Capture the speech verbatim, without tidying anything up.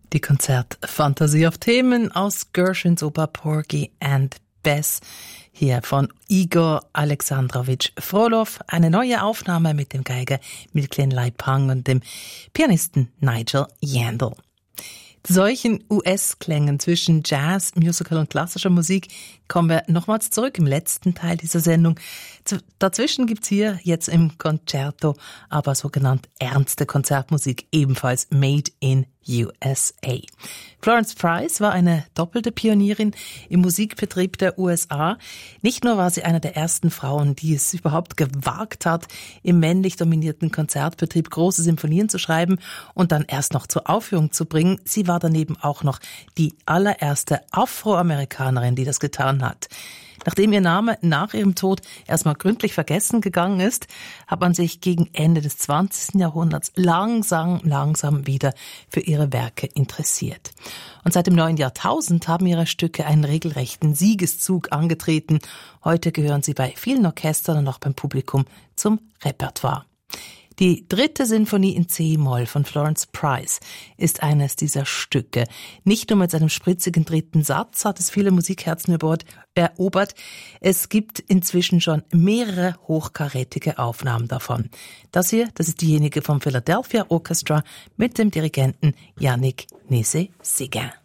Die Konzertfantasie auf Themen aus Gershwins Oper Porgy and Bess, hier von Igor Alexandrowitsch Frolow. Eine neue Aufnahme mit dem Geiger Milklen Leipang und dem Pianisten Nigel Yandell. Zu solchen U S-Klängen zwischen Jazz, Musical und klassischer Musik kommen wir nochmals zurück im letzten Teil dieser Sendung. Dazwischen gibt's hier jetzt im Concerto aber sogenannt ernste Konzertmusik, ebenfalls made in U S A. Florence Price war eine doppelte Pionierin im Musikbetrieb der U S A. Nicht nur war sie eine der ersten Frauen, die es überhaupt gewagt hat, im männlich dominierten Konzertbetrieb große Symphonien zu schreiben und dann erst noch zur Aufführung zu bringen. Sie war daneben auch noch die allererste Afroamerikanerin, die das getan hat. Nachdem ihr Name nach ihrem Tod erstmal gründlich vergessen gegangen ist, hat man sich gegen Ende des zwanzigsten Jahrhunderts langsam, langsam wieder für ihre Werke interessiert. Und seit dem neuen Jahrtausend haben ihre Stücke einen regelrechten Siegeszug angetreten. Heute gehören sie bei vielen Orchestern und auch beim Publikum zum Repertoire. Die dritte Sinfonie in C-Moll von Florence Price ist eines dieser Stücke. Nicht nur mit seinem spritzigen dritten Satz hat es viele Musikherzen erobert. Es gibt inzwischen schon mehrere hochkarätige Aufnahmen davon. Das hier, das ist diejenige vom Philadelphia Orchestra mit dem Dirigenten Yannick Nézet-Séguin.